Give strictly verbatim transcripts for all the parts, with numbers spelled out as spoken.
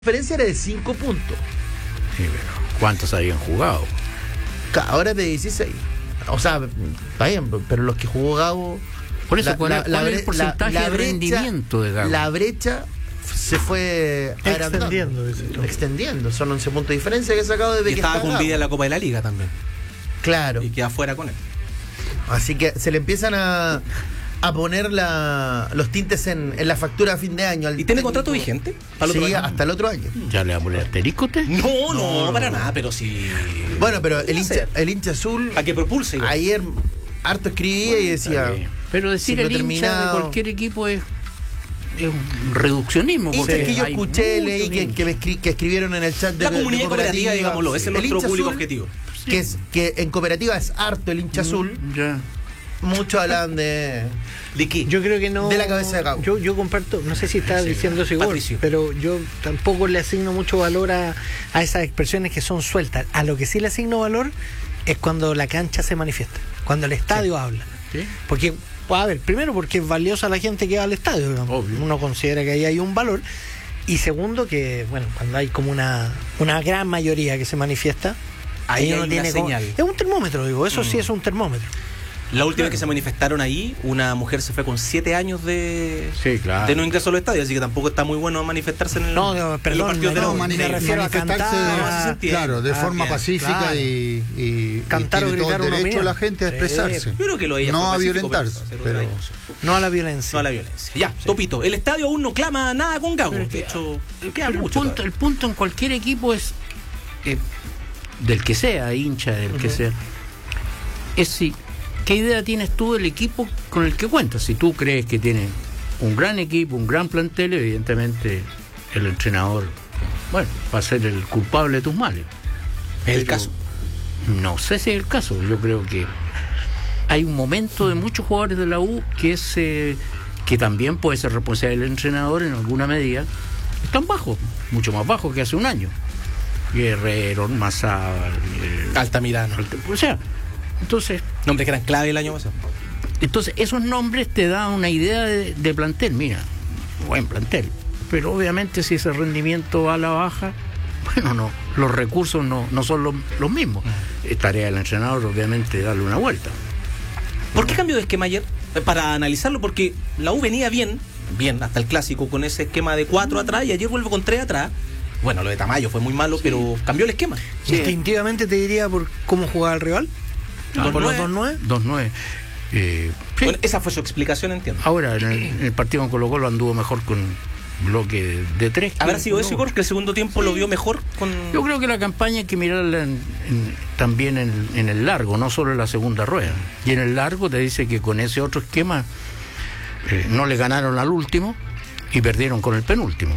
diferencia era de cinco puntos. Sí, pero ¿cuántos habían jugado? Ahora es de dieciséis. O sea, está bien, pero los que jugó Gago... Por eso, la, ¿cuál, la, cuál la, es el porcentaje la, la de brecha, rendimiento de Gago? La brecha se fue extendiendo. Extendiendo. Son once puntos de diferencia que ha sacado desde y que estaba está con Gago. vida en la Copa de la Liga también. Claro. Y queda fuera con él. Así que se le empiezan a... a poner la, los tintes en, en la factura a fin de año. Al ¿Y tiene técnico. contrato vigente? ¿Para el Sí, otro año? hasta el otro año. ¿Ya le va a poner asterisco usted? No, no, No, para no. nada, pero sí. Bueno, pero el ¿Qué hincha, hacer? el hincha azul... A que propulse. igual. Ayer harto escribía y decía... Pero decir ciclo el hincha terminado. de cualquier equipo es, es un reduccionismo. Hinchas porque que yo hay escuché, muchos leí, que, hinchas. que, me escri- que escribieron en el chat de La comunidad de cooperativa, digámoslo, ese es El nuestro hincha público azul, objetivo. Que, es, que en cooperativa es harto el hincha azul. Ya. Muchos hablan de... ¿De qué? Yo creo que no. De la cabeza de Gago. Yo, yo comparto, no sé si estás Sí, diciendo eso igual, Patricio. pero yo tampoco le asigno mucho valor a, a esas expresiones que son sueltas. A lo que sí le asigno valor es cuando la cancha se manifiesta, cuando el estadio habla. ¿Sí? Porque, a ver, primero porque es valiosa la gente que va al estadio, digamos. Obvio. Uno considera que ahí hay un valor. Y segundo, que, bueno, cuando hay como una, una gran mayoría que se manifiesta, Ahí ahí hay uno una tiene como- señal. es un termómetro, digo, eso sí Mm. es un termómetro. La última vez que se manifestaron ahí, una mujer se fue con siete años de, Sí, claro. de no ingreso a los estadios, así que tampoco está muy bueno manifestarse en el No, no, en los perdón, partidos de no, la U. me mani- refiero a manifestarse, cantar, sí, sí, claro, de Ah, forma bien, pacífica claro. y, y, Cantar y o tiene todo gritar el una derecho opinión. la gente a Sí. expresarse. Yo creo que lo de ella No fue a pacífico, violentarse, hacer otra pero- cosa. no a la violencia. No a la violencia. Ya, Topito, el estadio aún no clama nada con Gago. De hecho, queda Pero el, mucho. punto, todavía. el punto en cualquier equipo es, eh, del que sea, hincha, del que sea, es si, ¿qué idea tienes tú del equipo con el que cuentas? Si tú crees que tienes un gran equipo, un gran plantel, evidentemente el entrenador, bueno, va a ser el culpable de tus males. Es el Pero caso. No sé si es el caso. Yo creo que hay un momento de muchos jugadores de la U que es eh, que también puede ser responsable del entrenador en alguna medida. Están bajos, mucho más bajos que hace un año. Guerrero, Mazábal, eh, Altamirano. o sea, entonces, Nombres que eran clave el año pasado. entonces esos nombres te dan una idea de, de plantel. Mira, buen plantel, pero obviamente si ese rendimiento va a la baja, bueno, no, los recursos no, no son los, los mismos. Es tarea del entrenador, obviamente, darle una vuelta. ¿Por qué cambió de esquema ayer? Eh, Para analizarlo, porque la U venía bien, bien, hasta el clásico, con ese esquema de cuatro atrás, y ayer vuelve con tres atrás. Bueno, lo de Tamayo fue muy malo, pero cambió el esquema. Instintivamente te diría por cómo jugaba el rival. Ah, por los nueve. dos nueve. dos nueve. Eh, sí. Bueno, esa fue su explicación, entiendo. Ahora, en el, en el partido con Colo Colo anduvo mejor con bloque de tres. ¿Habrá que sido con eso, uno. Igor, que el segundo tiempo lo vio mejor con... Yo creo que la campaña hay que mirarla en- en- también en, en el largo, no solo en la segunda rueda. Y en el largo te dice que con ese otro esquema eh, no le ganaron al último y perdieron con el penúltimo.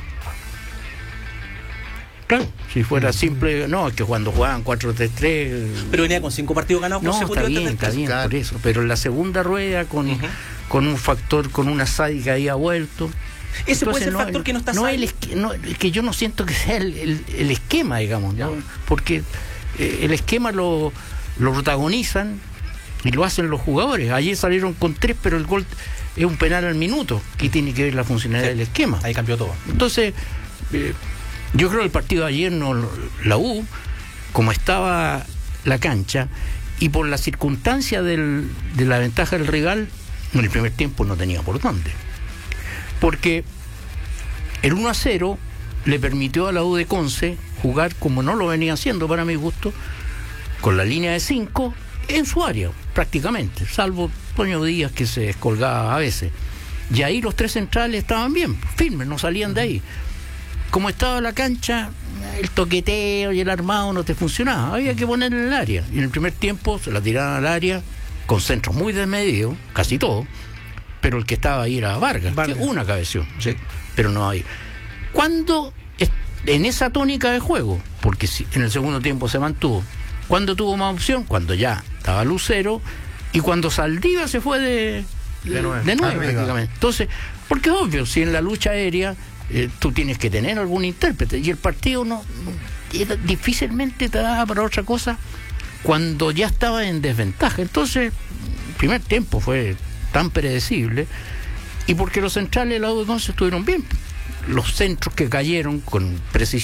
Claro, si fuera simple, no, es que cuando jugaban cuatro tres tres... Pero venía con cinco partidos ganados No, está consecutivos. bien, desde el está clásico. bien, Claro. por eso. Pero en la segunda rueda, con, Ujú. con un factor, con una Sadi que había vuelto... Ese puede Entonces, ser el no, factor que no está no Sadi. el esque- no, es que yo no siento que sea el, el- el esquema, digamos, ¿no? Porque eh, el esquema lo, lo protagonizan y lo hacen los jugadores. Ayer salieron con tres, pero el gol es un penal al minuto, que tiene que ver la funcionalidad Sí. del esquema. Ahí cambió todo. Entonces, eh, yo creo que el partido de ayer, no, la U, como estaba la cancha, y por la circunstancia del, de la ventaja del rival, en el primer tiempo no tenía por dónde. Porque el uno a cero le permitió a la U de Conce jugar como no lo venía haciendo para mi gusto, con la línea de cinco en su área, prácticamente, salvo Toño Díaz que se descolgaba a veces. Y ahí los tres centrales estaban bien, firmes, no salían de ahí. Como estaba la cancha, el toqueteo y el armado no te funcionaba, había que ponerle en el área. Y en el primer tiempo se la tiraban al área, con centros muy desmedidos, casi todo, pero el que estaba ahí era Vargas, Vargas. que una cabeció, sí, pero no hay. Cuando es- en esa tónica de juego, porque si en el segundo tiempo se mantuvo, cuando tuvo más opción, cuando ya estaba Lucero y cuando Saldivia se fue de De nueve. de nueve, Arriba. prácticamente. Entonces, porque es obvio, si en la lucha aérea eh, tú tienes que tener algún intérprete y el partido no, no era- difícilmente te daba para otra cosa cuando ya estaba en desventaja. Entonces, el primer tiempo fue tan predecible y porque los centrales de la U de Conce estuvieron bien. los centros que cayeron con precisión